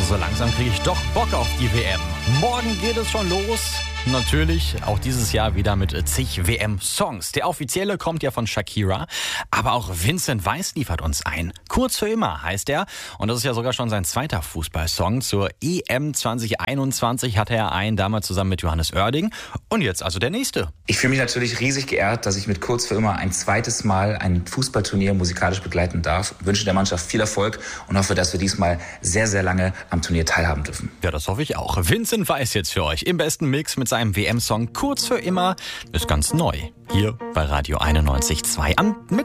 So langsam kriege ich doch Bock auf die WM. Morgen geht es schon los. Natürlich auch dieses Jahr wieder mit zig WM-Songs. Der offizielle kommt ja von Shakira, aber auch Vincent Weiss liefert uns ein. Kurz für immer heißt er und das ist ja sogar schon sein zweiter Fußballsong. Zur EM 2021 hatte er einen damals zusammen mit Johannes Oerding und jetzt also der nächste. Ich fühle mich natürlich riesig geehrt, dass ich mit Kurz für immer ein zweites Mal ein Fußballturnier musikalisch begleiten darf. Ich wünsche der Mannschaft viel Erfolg und hoffe, dass wir diesmal sehr, sehr lange am Turnier teilhaben dürfen. Ja, das hoffe ich auch. Vincent Weiss jetzt für euch im besten Mix mit seinem WM-Song Kurz für immer ist ganz neu. Hier bei Radio 91.2 am Mittwoch.